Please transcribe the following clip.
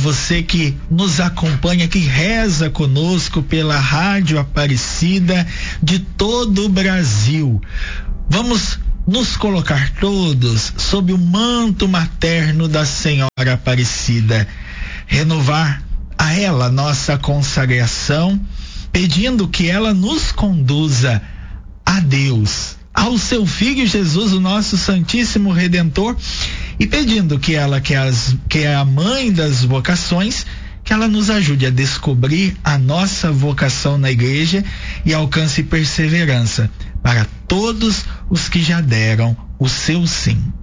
você que nos acompanha, que reza conosco pela Rádio Aparecida de todo o Brasil. Vamos nos colocar todos sob o manto materno da Senhora Aparecida, renovar a ela nossa consagração, pedindo que ela nos conduza a Deus, ao seu Filho Jesus, o nosso Santíssimo Redentor, e pedindo que ela, que é a mãe das vocações, que ela nos ajude a descobrir a nossa vocação na igreja e alcance perseverança para todos os que já deram o seu sim.